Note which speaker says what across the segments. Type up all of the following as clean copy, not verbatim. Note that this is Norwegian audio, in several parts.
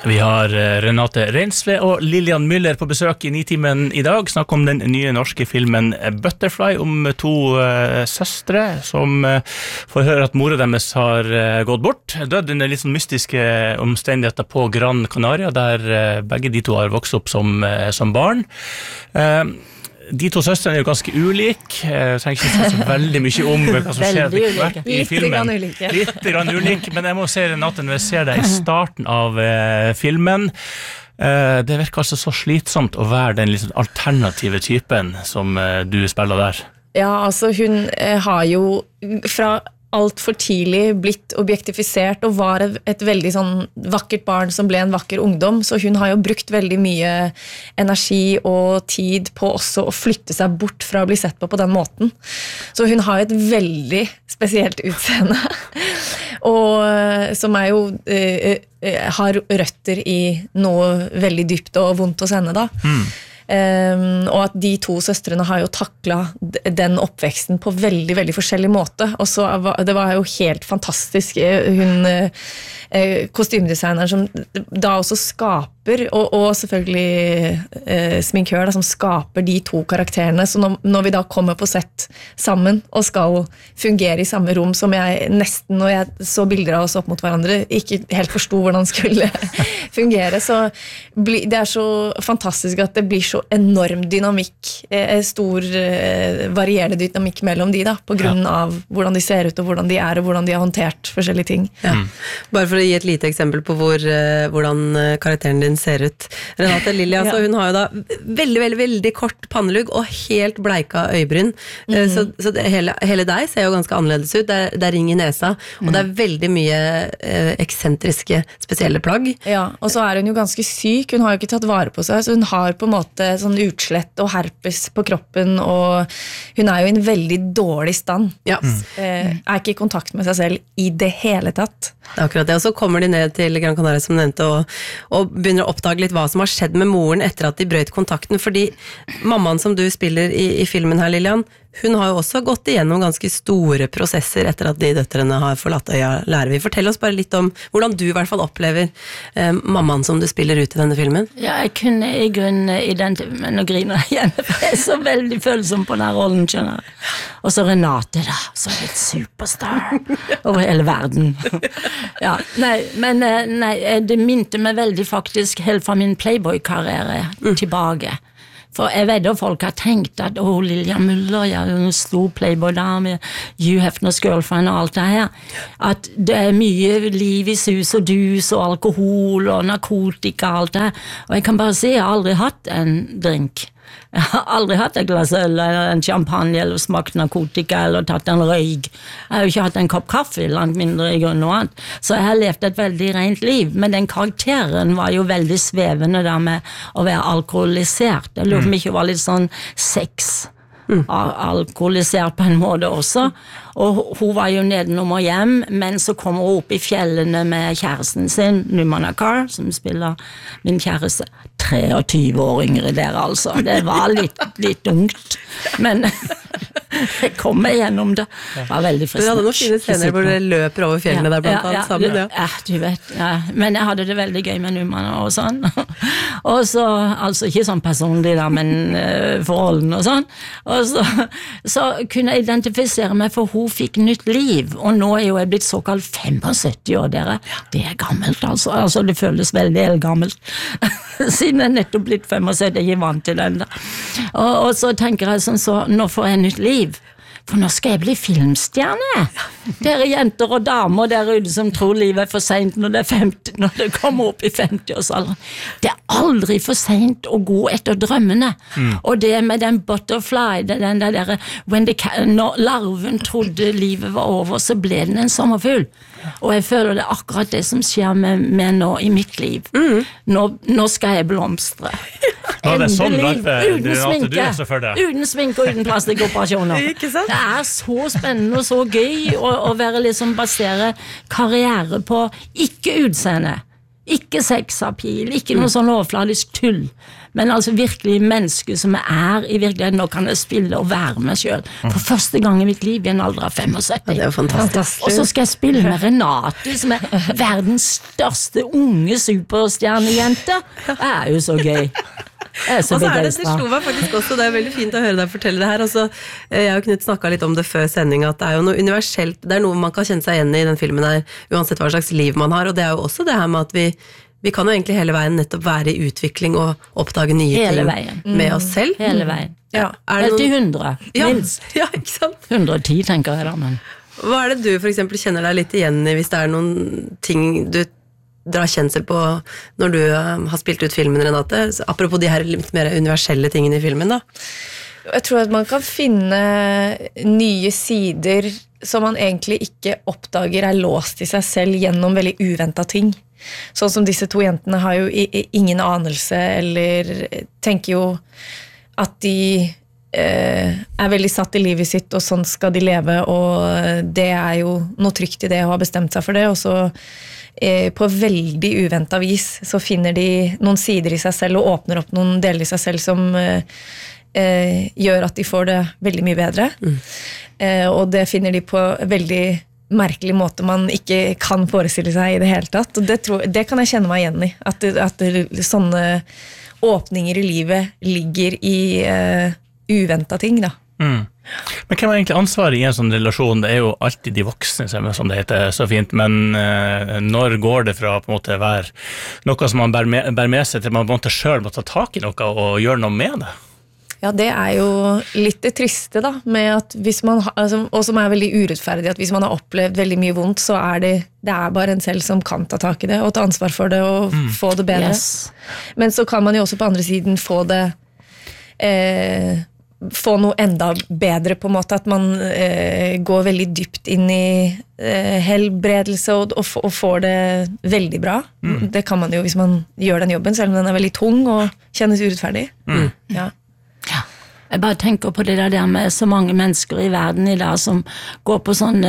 Speaker 1: Vi har Renate Reinsve og Lillian Müller på besøk i Nitimen i dag. Snakk om den nye norske filmen Butterfly, om to søstre som får høre at mora deres har gått bort. Død under litt sånn mystiske omstendigheter på Gran Canaria, der begge de to har vokst opp som barn. De to søstrene jo ganske ulike. Jeg trenger ikke si så veldig mye om hva som skjer i filmen. Litt grann ulike, men jeg må se Renate når jeg ser det i starten av filmen. Det virker altså så slitsomt å være den liksom alternative typen som du spiller der.
Speaker 2: Ja, altså hun har jo fra alt for tidlig blitt objektifisert og var et veldig sånn vakkert barn som ble en vakker ungdom, så hun har jo brukt veldig mye energi og tid på også å flytte seg bort fra å bli sett på den måten. Så hun har et veldig spesielt utseende, og som jo har røtter i noe veldig dypt og vondt hos henne da. Og at de to søstrene har jo taklet den oppveksten på veldig, veldig forskjellig måte, og så det var jo helt fantastisk kostymdesigneren som da også skaper og selvfølgelig sminkør da, som skaper de to karakterene, så når vi da kommer på sett sammen og skal fungere i samme rom som jeg nesten, når jeg så bilder av oss opp mot hverandre, ikke helt forstod hvordan skulle fungere, så det så fantastisk at det blir så enorm dynamikk, stor varierende dynamikk mellom de da, på grunn av hvordan de ser ut og hvordan de og hvordan de har håndtert forskjellige ting.
Speaker 3: Ja. Bare for å gi et lite eksempel på hvordan karakteren din ser ut. Renate Lilja, så hun har jo da veldig, veldig, veldig kort pannelugg og helt bleika øyebryn. Så hele deg ser jo ganske annerledes ut. Det ring i nesa, og det veldig mye eksentriske, spesielle plagg. Ja, og så hun jo ganske syk. Hun har jo ikke tatt vare på seg, så hun har på en måte sånn utslett og herpes på kroppen, og hun jo i en veldig dårlig stand. Ja. Ikke i kontakt med seg selv i det hele tatt. Det akkurat det, og så kommer de ned til Gran Canaria som nevnte, og begynner å oppdage litt hva som har skjedd med moren etter at de brøt kontakten, fordi mammaen som du spiller i filmen her, Lillian, hun har jo også gått igjennom ganske store prosesser etter at de døtrene har forlatt øya Lærevi. Fortell oss bare litt om hvordan du i hvert fall opplever mammaen som du spiller ut i denne filmen.
Speaker 4: Ja, jeg kunne i grunnen men nå griner jeg igjen, for jeg så veldig følsom på den rollen, skjønner jeg. Og så Renate da, så et superstar over hele verden. Ja, men det minte meg veldig faktisk helt fra min Playboy-karriere tilbake. For jeg vet at folk har tenkt at Lillian Müller, en stor Playboy-dame, Hugh Hefner's girlfriend og alt det her, at det mye liv i sus og dus og alkohol og narkotika og alt det her. Og jeg kan bare si, jeg har aldri hatt en drink. Jeg har aldri hatt et glass øl eller en champagne eller smakt narkotika eller tatt en røyk. Jeg har jo ikke hatt en kopp kaffe, langt mindre i grunn og annet. Så jeg har levd et veldig rent liv, men den karakteren var jo veldig svevende der med å være alkoholisert. Jeg lurer på om ikke var litt sånn sex. Alkoholisert på en måte også, og hun var jo nedenom og hjem, men så kommer hun opp i fjellene med kjæresten sin, Numana Carr, som spiller min kjæreste, 23 år yngre der altså, det var litt ungt, men jeg kom meg gjennom det, var veldig fristende. Du hadde noen fine scener hvor du løper over fjellene der blant annet sammen, ja. Du vet, men jeg hadde det veldig gøy med Numana og sånn, og så, altså ikke sånn personlig da, men forholden og sånn, og så kunne jeg identifisere meg, for hun fikk nytt liv, og nå jo jeg blitt såkalt 75 år, dere. Det gammelt, altså det føles veldig eldgammelt, siden jeg nettopp blitt 75, jeg vant til den da. Og så tenker jeg sånn, så nå får jeg nytt liv, for nå skal jeg bli filmstjerne. Dere jenter og damer der ute som tror livet for sent når det kommer opp i 50-årsalderen. Det aldri for sent å gå etter drømmene. Og det med den butterfly, den der, når larven trodde livet var over, så ble den en sommerfugl. Og jeg føler det akkurat det som skjer med nå i mitt liv. Nå skal jeg blomstre.
Speaker 1: Det sånn uten
Speaker 4: sminke og uten plastikkoperasjoner.
Speaker 3: Ikke sant?
Speaker 4: Det så spennende og så gøy å være liksom basere karriere på ikke utseende, Ikke sexappeal, ikke noe sånn overfladisk tull, men altså virkelig mennesker som I virkeligheten, nå kan jeg spille og være meg selv. For første gang I mitt liv I en alder av 75.
Speaker 3: Det jo fantastisk.
Speaker 4: Og så skal jeg spille med Renate, som verdens største unge superstjernejente. Det jo så gøy.
Speaker 3: Og så det slo meg faktisk også, det veldig fint å høre deg fortelle det her. Også, jeg og Knut snakket litt om det før sending, at det jo noe universelt, det noe man kan kjenne seg igjen I den filmen her, uansett hva slags liv man har, og det jo også det her med at vi kan jo egentlig hele veien nettopp være I utvikling og oppdage nye
Speaker 4: hele
Speaker 3: ting
Speaker 4: veien.
Speaker 3: Med oss selv.
Speaker 4: Hele veien.
Speaker 3: Ja.
Speaker 4: Helt til 100, minst.
Speaker 3: Ja, ikke sant?
Speaker 4: 110 tenker jeg da, men...
Speaker 3: Hva det du for eksempel kjenner deg litt igjen I, hvis det noen ting du drar kjensel på når du har spilt ut filmen, Renate? Apropos de her litt mer universelle tingene I filmen da.
Speaker 2: Jeg tror at man kan finne nye sider som man egentlig ikke oppdager låst I seg selv gjennom veldig uventet ting. Sånn som disse to jentene har jo ingen anelse, eller tenker jo at de veldig satt I livet sitt, og sånn skal de leve, og det jo noe trygt I det å ha bestemt seg for det, og så på veldig uventet vis så finner de noen sider I seg selv og åpner opp noen deler I seg selv som gjør at de får det veldig mye bedre. Og det finner de på veldig merkelig måte man ikke kan forestille seg I det hele tatt. Og det kan jeg kjenne meg igjen I. At sånne åpninger I livet ligger I uventet ting da.
Speaker 1: Men hvem egentlig ansvaret I en sånn relasjon? Det jo alltid de voksne, som det heter så fint, men når går det fra på en måte være noe som man bærer med seg til man på en måte selv må ta tak I noe og gjøre noe med det?
Speaker 2: Ja, det jo litt det triste da, med at hvis man, og som veldig urettferdig, at hvis man har opplevd veldig mye vondt, så det bare en selv som kan ta tak I det, og ta ansvar for det, og få det bedre.
Speaker 4: Yes.
Speaker 2: Men så kan man jo også på andre siden få det, få noe enda bedre på en måte, at man går veldig dypt inn I helbredelse og får det veldig bra. Det kan man jo hvis man gjør den jobben, selv om den veldig tung og kjennes urettferdig. Ja.
Speaker 4: Jeg bare tenker på det der med så mange mennesker I verden I dag som går på sånne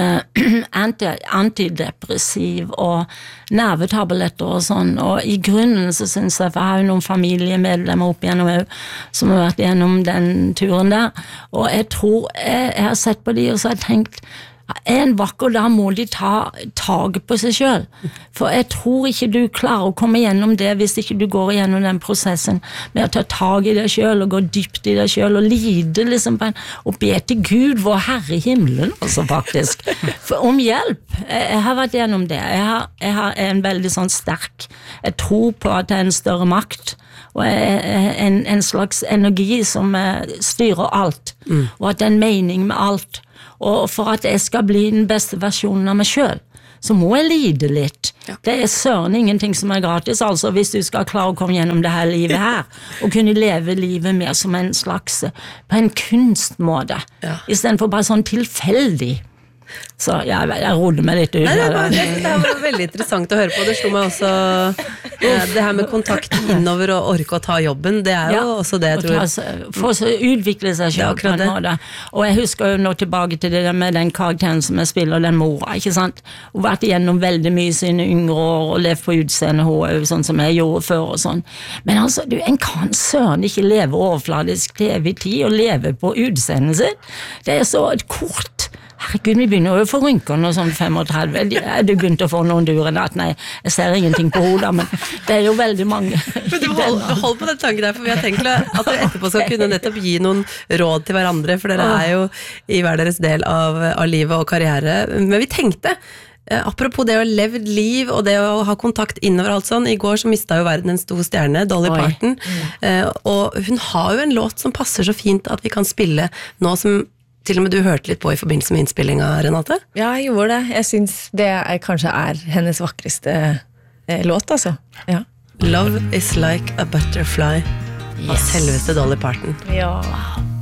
Speaker 4: antidepressiv og nervetabletter og sånn, og I grunnen så synes jeg, for jeg har jo noen familiemedlemmer opp igjennom som har vært gjennom den turen der, og jeg tror jeg har sett på de og så har jeg tenkt en vakker dag må de ta tag på seg selv, for jeg tror ikke du klarer å komme gjennom det hvis ikke du går gjennom den prosessen med å ta tag I det selv og gå dypt I det selv og lide liksom og be til Gud, vår Herre I himmelen altså faktisk, for om hjelp jeg har vært gjennom det jeg har en veldig sånn sterk jeg tror på at det en større makt og en slags energi som styrer alt og at det en mening med alt og for at jeg skal bli den beste versjonen av meg selv, så må jeg lide litt. Ja. Det søren ingenting som gratis, altså hvis du skal klare å komme gjennom det her livet her, og kunne leve livet mer som en slags, på en kunstmåte, I stedet for bare sånn tilfeldig. Så jeg rodde meg litt ut.
Speaker 3: Det var veldig interessant å høre på. Det slo meg også det her med kontakt innover og orke å ta jobben. Det jo også det jeg tror
Speaker 4: for å utvikle seg selv på en måte. Og jeg husker jo nå tilbake til det der med den karakteren som jeg spiller, den mora, ikke sant? Hun har vært igjennom veldig mye sine yngre år og levd på utseende hun, sånn som jeg gjorde før og sånn. Men altså, en kan søren ikke leve overfladisk til evig tid og leve på utseendet sitt. Det så et kort herregud, vi begynner jo å få rynker nå sånn 35. Du begynte å få noen durer at nei, jeg ser ingenting på hodet, men det jo veldig mange.
Speaker 3: Men du hold på den tanken der, for vi har tenkt at dere etterpå skal kunne nettopp gi noen råd til hverandre, for dere jo I hver deres del av livet og karriere. Men vi tenkte, apropos det å leve liv og det å ha kontakt innover alt sånn, I går så mistet jo verden en stor stjerne, Dolly Parton, og hun har jo en låt som passer så fint at vi kan spille nå som til og med du hørte litt på I forbindelse med innspillingen, Renate?
Speaker 2: Ja, jeg gjorde det. Jeg synes det kanskje hennes vakreste låt, altså. Ja.
Speaker 3: Love is like a butterfly av selveste Dolly Parton.
Speaker 2: Ja.